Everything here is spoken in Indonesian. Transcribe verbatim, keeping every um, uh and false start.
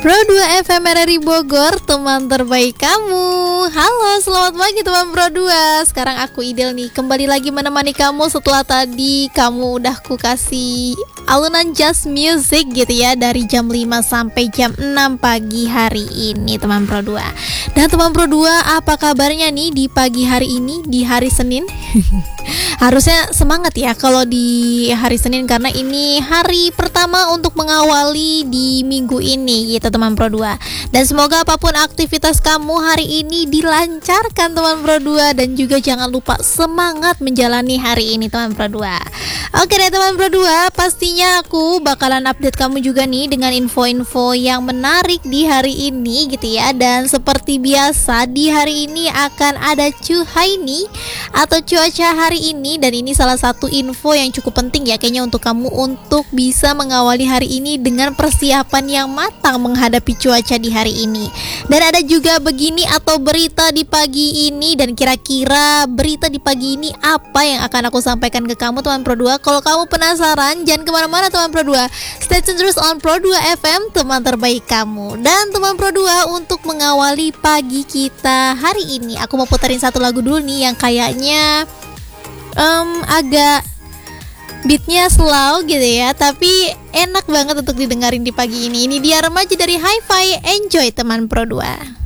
Pro dua F M R R I Bogor, teman terbaik kamu. Halo, selamat pagi teman Pro dua. Sekarang aku Idel nih, kembali lagi menemani kamu setelah tadi kamu udah ku kasih alunan jazz music gitu ya, dari jam lima sampai jam enam pagi hari ini teman Pro dua. Dan teman Pro dua, apa kabarnya nih di pagi hari ini, di hari Senin? Harusnya semangat ya kalau di hari Senin, karena ini hari pertama untuk mengawali di minggu ini gitu teman Pro dua. Dan semoga apapun aktivitas kamu hari ini dilancarkan teman Pro dua, dan juga jangan lupa semangat menjalani hari ini teman Pro dua. Oke deh teman Pro dua, pastinya aku bakalan update kamu juga nih dengan info-info yang menarik di hari ini gitu ya. Dan seperti biasa di hari ini akan ada cuhaini atau cuaca hari ini. Dan ini salah satu info yang cukup penting ya kayaknya untuk kamu, untuk bisa mengawali hari ini dengan persiapan yang matang menghadapi cuaca di hari ini. Dan ada juga begini atau berita di pagi ini, dan kira-kira berita di pagi ini apa yang akan aku sampaikan ke kamu teman Pro dua. Kalau kamu penasaran, jangan kemana-mana teman Pro dua, stay tune terus on Pro dua F M, teman terbaik kamu. Dan teman Pro dua, untuk mengawali pagi kita hari ini, aku mau puterin satu lagu dulu nih yang kayaknya Um, agak beatnya slow gitu ya, tapi enak banget untuk didengarin di pagi ini. Ini dia Remaja dari Hi-Fi, enjoy teman Pro dua.